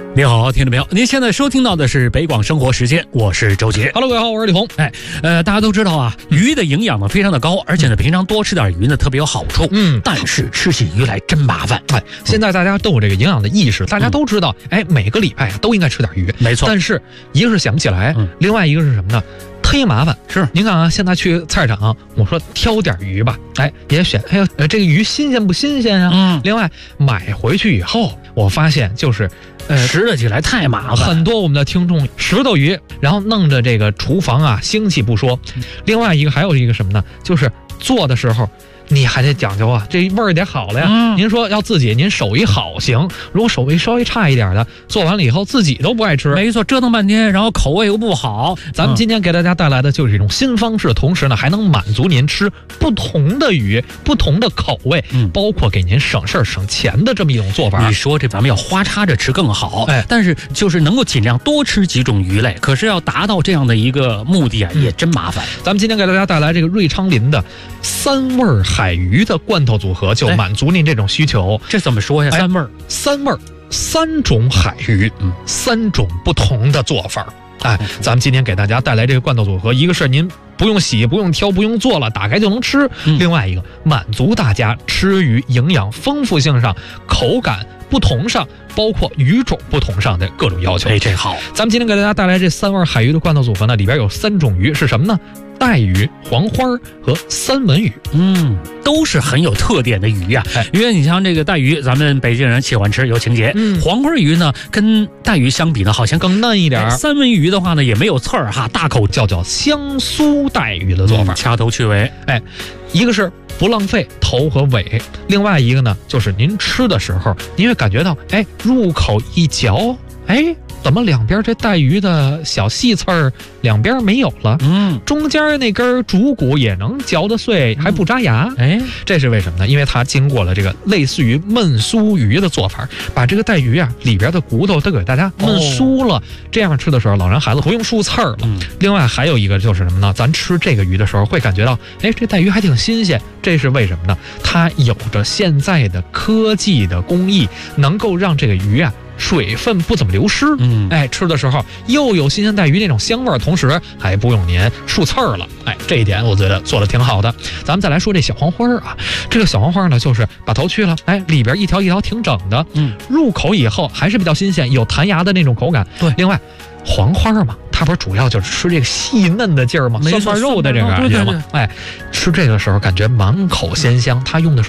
你好，听众朋友，您现在收听到的是北广生活时间，我是周杰。 Hello， 各位好，我是李红。 大家都知道啊，鱼的营养呢非常的高，而且呢平常多吃点鱼呢特别有好处。但是吃起鱼来真麻烦。 现在大家都有这个营养的意识，大家都知道，每个礼拜都应该吃点鱼， 没错。 但是一个是想不起来，另外一个是什么呢？忒麻烦。 是， 您看啊，现在去菜市场，我说挑点鱼吧，也选，这个鱼新鲜不新鲜啊？另外买回去以后，我发现就是拾掇起来太麻烦， 很多我们的听众拾掇鱼，然后弄着这个厨房啊腥气不说，另外一个还有一个什么呢？就是做的时候你还得讲究啊，这味儿得好了呀。您说要自己，您手艺好行，如果手艺稍微差一点的，做完了以后自己都不爱吃。 没错，折腾半天，然后口味又不好。 咱们今天给大家带来的就是一种新方式，同时呢还能满足您吃不同的鱼、不同的口味，包括给您省事儿省钱的这么一种做法。 你说这咱们要花插着吃更好，但是就是能够尽量多吃几种鱼类，可是要达到这样的一个目的啊，也真麻烦。 咱们今天给大家带来这个瑞昌林的3味海鱼的罐头组合，就满足您这种需求。 这怎么说呀？3味儿 ，3味儿，3种海鱼，3种不同的做法。咱们今天给大家带来这个罐头组合，一个是您不用洗、不用挑、不用做了，打开就能吃；另外一个满足大家吃鱼营养丰富性上、口感不同上，包括鱼种不同上的各种要求。 这好。 咱们今天给大家带来这3味海鱼的罐头组合呢，里边有3种鱼，是什么呢？带鱼、黄花和三文鱼， 都是很有特点的鱼啊。因为你像这个带鱼，咱们北京人喜欢吃，有情节。黄花鱼呢，跟带鱼相比呢，好像更嫩一点。 三文鱼的话呢，也没有刺儿哈，大口叫香酥带鱼的做法， 掐头去尾。 一个是不浪费头和尾，另外一个呢，就是您吃的时候，您会感觉到，入口一嚼，怎么两边这带鱼的小细刺儿两边没有了？中间那根主骨也能嚼得碎，还不扎牙。这是为什么呢？因为它经过了这个类似于焖酥鱼的做法，把这个带鱼啊里边的骨头都给大家焖酥了。这样吃的时候，老人孩子不用漱刺儿了。另外还有一个就是什么呢？咱吃这个鱼的时候会感觉到，这带鱼还挺新鲜。这是为什么呢？它有着现在的科技的工艺，能够让这个鱼啊水分不怎么流失，吃的时候又有新鲜带鱼那种香味儿，同时还不用您漱刺儿了，这一点我觉得做的挺好的。咱们再来说这小黄花啊，这个小黄花呢，就是把头去了，里边一条一条挺整的，入口以后还是比较新鲜，有弹牙的那种口感。对，另外黄花嘛，它不是主要就是吃这个细嫩的劲儿吗？酸瓣肉的这个感觉吗？吃这个时候感觉满口鲜香，它用的是